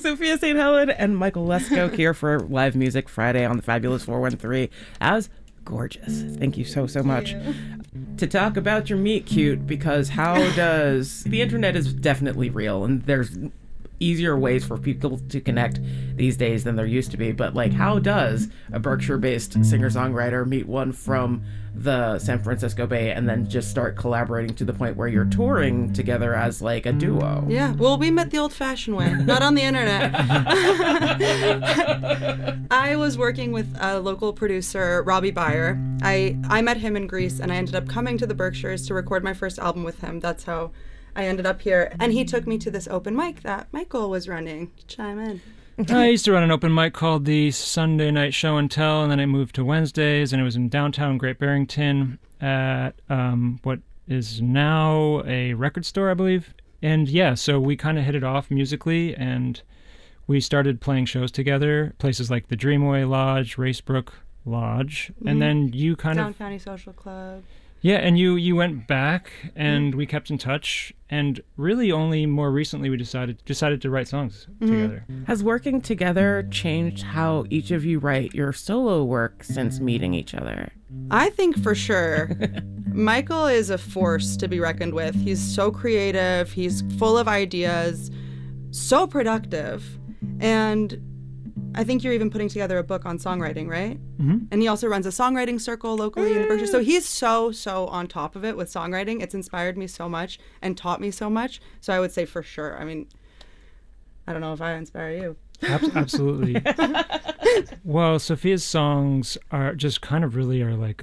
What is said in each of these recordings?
Sophia St. Helen and Michael Lesko here for Live Music Friday on the Fabulous 413. As gorgeous. Thank you so much. To talk about your meet cute, because how does... The internet is definitely real, and there's easier ways for people to connect these days than there used to be, but like, how does a Berkshire-based singer-songwriter meet one from the San Francisco Bay and then just start collaborating to the point where you're touring together as like a duo? Yeah, well, we met the old-fashioned way, not on the internet. I was working with a local producer, Robbie Beyer. I met him in Greece, and I ended up coming to the Berkshires to record my first album with him. That's how I ended up here. And he took me to this open mic that Michael was running. Chime in. I used to run an open mic called the Sunday Night Show and Tell, and then I moved to Wednesdays, and it was in downtown Great Barrington at what is now a record store, I believe. And yeah, so we kind of hit it off musically, and we started playing shows together, places like the Dreamway Lodge, Racebrook Lodge, and then you kind Down of... County Social Club. Yeah, and you went back, and we kept in touch, and really only more recently we decided to write songs together. Has working together changed how each of you write your solo work since meeting each other? I think for sure. Michael is a force to be reckoned with. He's so creative, he's full of ideas, so productive, and I think you're even putting together a book on songwriting, right? Mm-hmm. And he also runs a songwriting circle locally in the Berkshire. So he's so on top of it with songwriting. It's inspired me so much and taught me so much. So I would say for sure. I mean, I don't know if I inspire you. Absolutely. Well, Sophia's songs are just kind of really are like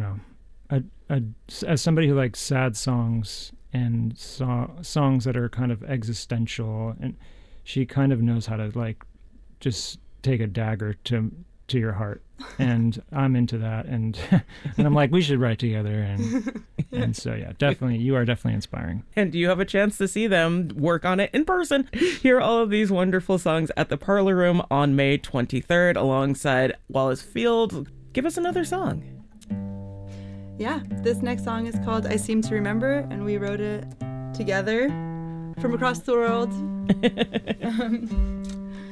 as somebody who likes sad songs and songs that are kind of existential, and she kind of knows how to like just take a dagger to your heart, and I'm into that, and and I'm like, we should write together, and so yeah, definitely, you are definitely inspiring. And you have a chance to see them work on it in person. Hear all of these wonderful songs at the Parlor Room on May 23rd alongside Wallace Field. Give us another song. Yeah, this next song is called I Seem to Remember, and we wrote it together from across the world.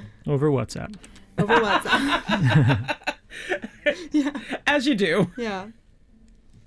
Over WhatsApp. Over WhatsApp. Yeah. As you do. Yeah.